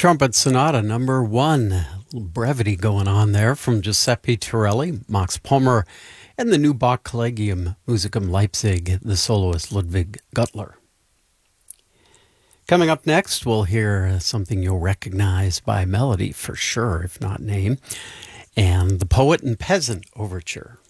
Trumpet Sonata number 1. A little brevity going on there from Giuseppe Torelli, Max Pommer, and the new Bach Collegium Musicum Leipzig, the soloist Ludwig Gutler. Coming up next, we'll hear something you'll recognize by melody for sure, if not name, and the Poet and Peasant Overture.